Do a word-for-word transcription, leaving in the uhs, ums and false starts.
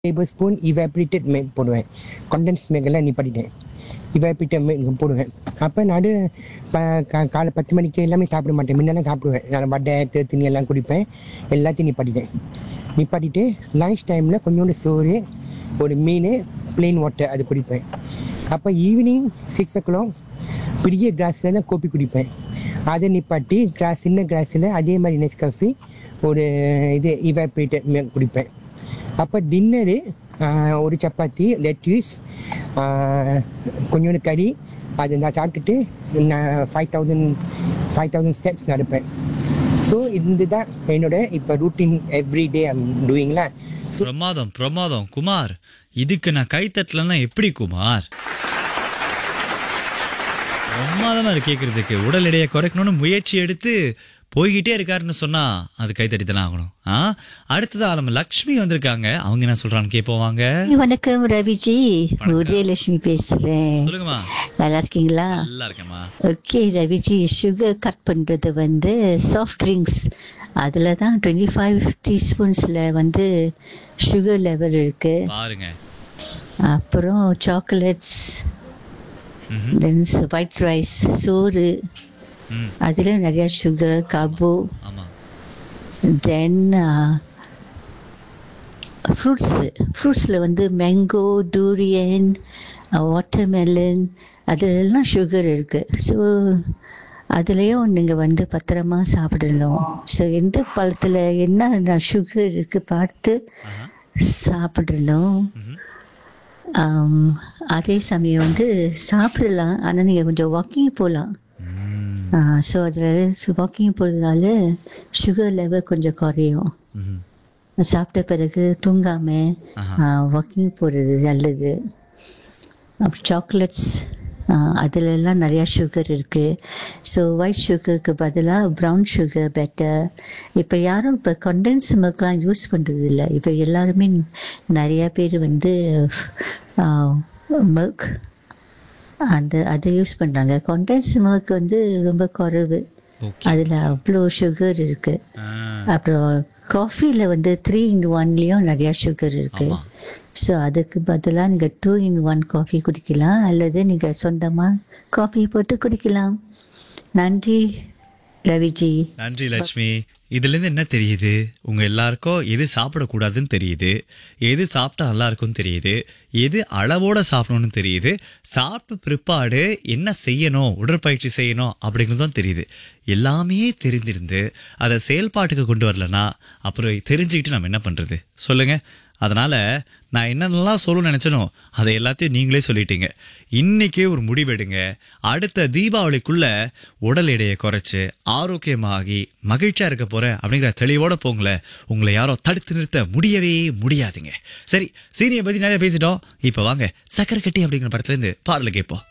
Table spoon evaporated milk போடுவேன். Condense milk எல்லாம் நிப்பாட்டிட்டேன். Evaporated milk போடுவேன். அப்போ நடு காலை பத்து மணிக்கு எல்லாமே சாப்பிட மாட்டேன். முன்னெல்லாம் சாப்பிடுவேன். நான் வடை தேத்தினி எல்லாம் குடிப்பேன். எல்லாத்தையும் நிப்பாட்டிட்டேன். நிப்பாட்டிட்டு லஞ்ச் டைமில் கொஞ்சோண்டு சோறு, ஒரு மீன், பிளெயின் வாட்டர் அது குடிப்பேன். அப்போ ஈவினிங் சிக்ஸ் ஓ கிளாக் பெரிய கிளாஸில் தான் கோப்பி குடிப்பேன். அதை நிப்பாட்டி கிளாஸ் சின்ன கிளாஸில் அதே மாதிரி நெஸ்காஃபி ஒரு இது இவாப்ரேட்டட் மில்க் குடிப்பேன். அப்போ டின்னரு ஒரு சப்பாத்தி, லெட்யூஸ், கொஞ்சோண்டு கறி, அது நான் சாப்பிட்டுட்டு நான் five thousand five thousand steps நடப்பேன். ஸோ இதுதான் என்னோட இப்போ ரூட்டீன் எவ்ரிடே ஐம் டூயிங்களா. பிரமாதம் பிரமாதம் குமார். இதுக்கு நான் கை தட்டலன்னா எப்படி குமார்? பிரமாதமா இருக்கு கேட்கறதுக்கு. உடல் எடையை குறைக்கணும்னு முயற்சி எடுத்து போய்கிட்டே இருக்காருன்னு சொன்னா அது கைத்தட்டி தானே ஆகணும். ஆ அடுத்ததா நம்ம லக்ஷ்மி வந்திருக்காங்க. அவங்க என்ன சொல்றான்னு கேட்போம் வாங்க. வணக்கம் ரவிஜி, உதயலட்சுமி பேசுறேன். சொல்லுங்கம்மா. நல்லா இருக்கீங்களா? நல்லா இருக்கேம்மா. ஓகே ரவிஜி, சுகர் கட் பண்றது வந்து சாஃப்ட் ட்ரிங்க்ஸ் அதுல தான் டுவெண்ட்டி ஃபைவ் டீஸ்பூன்ஸ்ல வந்து சுகர் லெவல் இருக்கு பாருங்க. அப்புறம் சாக்லேட்ஸ், தென் ஒயிட் ரைஸ், சோறு, அதுல நிறைய சுகர், கார்போ, தென் ஃப்ரூட்ஸ் ஃப்ரூட்ஸில் வந்து மேங்கோ, டூரியன், வாட்டர்மெலன் அதுலெல்லாம் சுகர் இருக்குது. ஸோ அதுலேயும் நீங்கள் வந்து பத்திரமா சாப்பிடணும். ஸோ எந்த பழத்தில் என்ன சுகர் இருக்குது பார்த்து சாப்பிடணும். அதே சமயம் வந்து சாப்பிடலாம், ஆனால் நீங்கள் கொஞ்சம் வாக்கிங் போகலாம். ஸோ அதில் வாக்கிங் போகிறதுனால சுகர் லெவல் கொஞ்சம் குறையும். சாப்பிட்ட பிறகு தூங்காமல் வாக்கிங் போகிறது நல்லது. அப்புறம் சாக்லேட்ஸ் அதிலெல்லாம் நிறையா சுகர் இருக்குது. ஸோ ஒயிட் சுகருக்கு பதிலாக ப்ரௌன் சுகர் பெட்டர். இப்போ யாரும் இப்போ கண்டென்ஸ் மில்க்லாம் யூஸ் பண்ணுறது இல்லை. இப்போ எல்லாருமே நிறையா பேர் வந்து மில்க் அந்த அதை யூஸ் பண்ணுறாங்க. கண்டென்ஸ் மில்க் வந்து ரொம்ப குறைவு, அதில் அவ்வளோ சுகர் இருக்கு. அப்புறம் காஃபியில் வந்து த்ரீ இன் ஒன்லேயும் நிறையா சுகர் இருக்கு. ஸோ அதுக்கு பதிலாக நீங்கள் டூ இன் ஒன் காஃபி குடிக்கலாம், அல்லது நீங்கள் சொந்தமாக காஃபி போட்டு குடிக்கலாம். நன்றி ரவிஜி. நன்றி லட்சுமி. இதுல இருந்து என்ன தெரியுது? உங்க எல்லாருக்கும் எது சாப்பிடக்கூடாதுன்னு தெரியுது, எது சாப்பிட்டா நல்லா இருக்கும்னு தெரியுது, எது அளவோட சாப்பிடணும்னு தெரியுது, சாப்பிட்ட பிற்பாடு என்ன செய்யணும், உடற்பயிற்சி செய்யணும் அப்படிங்கிறதும் தெரியுது. எல்லாமே தெரிந்திருந்து அதை செயல்பாட்டுக்கு கொண்டு வரலன்னா அப்புறம் தெரிஞ்சுக்கிட்டு நம்ம என்ன பண்றது சொல்லுங்க. அதனால நான் என்னென்னலாம் சொல்லணும்னு நினைச்சனோ அதை எல்லாத்தையும் நீங்களே சொல்லிட்டீங்க. இன்னைக்கே ஒரு முடிவெடுங்க. அடுத்த தீபாவளிக்குள்ள உடல் எடையை குறைச்சு ஆரோக்கியமாகி மகிழ்ச்சியா இருக்க போறேன் அப்படிங்கிற தெளிவோட போங்களேன். உங்களை யாரோ தடுத்து நிறுத்த முடியவே முடியாதுங்க. சரி, சீனியை பத்தி நிறைய பேசிட்டோம். இப்ப வாங்க சக்கரை கட்டி அப்படிங்கிற படத்துல இருந்து பாடல கேட்போம்.